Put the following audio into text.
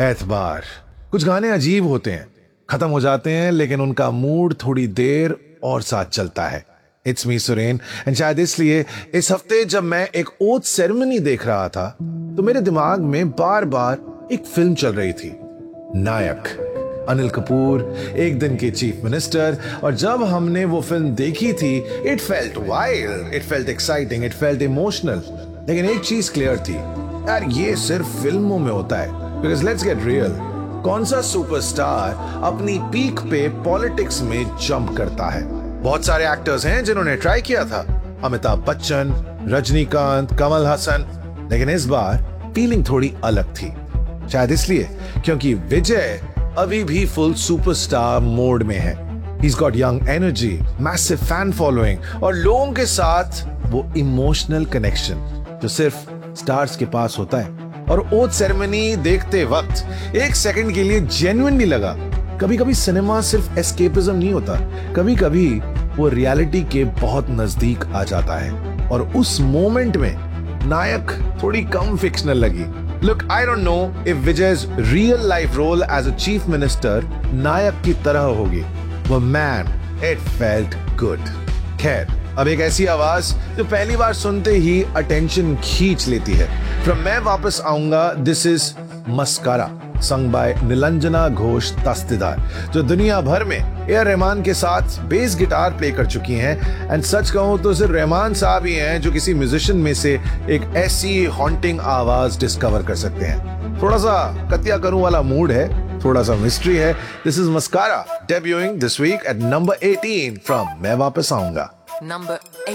एतबार। कुछ गाने अजीब होते हैं, खत्म हो जाते हैं, लेकिन उनका मूड थोड़ी देर और साथ चलता है। इट्स मी सुरेन, एंड शायद इसलिए इस हफ्ते जब मैं एक ओथ सेरेमनी देख रहा था तो मेरे दिमाग में बार बार एक फिल्म चल रही थी, नायक। अनिल कपूर एक दिन के चीफ मिनिस्टर, और जब हमने वो फिल्म देखी थी it felt wild, it felt exciting, it felt emotional. लेकिन एक चीज क्लियर थी, यार ये सिर्फ फिल्मों में होता है। बिकॉज लेट्स गेट रियल, कौन सा सुपरस्टार अपनी पीक पे पॉलिटिक्स में जंप करता है? बहुत सारे एक्टर्स हैं जिन्होंने ट्राई किया था, अमिताभ बच्चन, रजनीकांत, कमल हसन, लेकिन इस बार फीलिंग थोड़ी अलग थी। शायद इसलिए क्योंकि विजय अभी भी फुल सुपरस्टार मोड में है। He's got young energy, massive fan following और लोगों के साथ वो इमोशनल कनेक्शन जो सिर्फ स्टार्स के पास होता है। और ओथ सेरेमनी देखते वक्त एक सेकंड के लिए जेन्युइनली लगा, कभी कभी सिनेमा सिर्फ एस्केपिज्म नहीं होता, कभी कभी वो रियलिटी के बहुत नजदीक आ जाता है। और उस मोमेंट में नायक थोड़ी कम फिक्शनल लगी। Look, I don't know if Vijay's real life role as a chief minister नायक की तरह होगी, but man, it felt good. खैर, अब एक ऐसी आवाज जो पहली बार सुनते ही अटेंशन खींच लेती है। फ्रॉम मैं वापस आऊंगा, this is mascara, sung by Nilanjana Ghosh दस्तेदार, जो दुनिया भर में ए.आर. रहमान के साथ बेस गिटार प्ले कर चुकी हैं। एंड सच कहूं तो सिर्फ रहमान साहब ही हैं जो किसी म्यूजिशियन में से एक ऐसी हॉन्टिंग आवाज डिस्कवर कर सकते हैं। थोड़ा सा कतिया करूं वाला मूड है, थोड़ा सा मिस्ट्री है। This is mascara, debuting this week eight number 18 from मैं वापस आऊंगा। Number